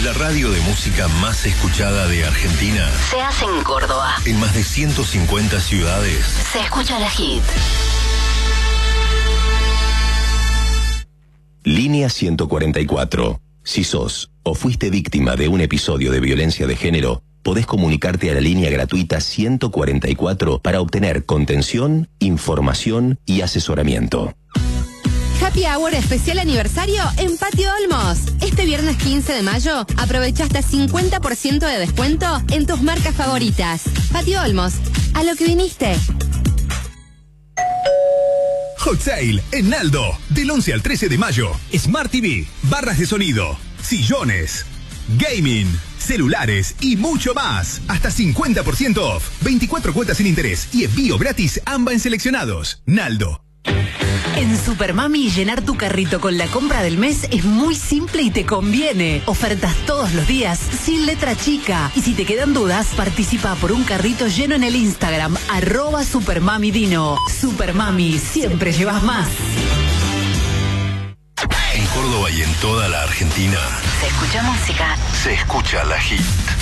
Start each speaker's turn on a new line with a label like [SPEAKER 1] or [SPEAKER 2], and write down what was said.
[SPEAKER 1] La radio de música más escuchada de Argentina
[SPEAKER 2] se hace en Córdoba.
[SPEAKER 1] En más de 150 ciudades
[SPEAKER 2] Se escucha la hit.
[SPEAKER 3] Línea 144. Si sos o fuiste víctima de un episodio de violencia de género, podés comunicarte a la línea gratuita 144 para obtener contención, información y asesoramiento.
[SPEAKER 4] Happy Hour especial aniversario en Patio Olmos. Este viernes 15 de mayo aprovecha hasta 50% de descuento en tus marcas favoritas. Patio Olmos, a lo que viniste.
[SPEAKER 5] Hot Sale en Aldo, del 11 al 13 de mayo. Smart TV, barras de sonido, sillones, gaming, celulares y mucho más. Hasta 50% off, 24 cuotas sin interés y envío gratis AMBA en seleccionados. Naldo.
[SPEAKER 6] En Supermami, llenar tu carrito con la compra del mes es muy simple y te conviene. Ofertas todos los días, sin letra chica. Y si te quedan dudas, participa por un carrito lleno en el Instagram, @SupermamiDino. Supermami, siempre llevas más.
[SPEAKER 1] en Córdoba y en toda la Argentina.
[SPEAKER 2] Se escucha música.
[SPEAKER 1] Se escucha la hit.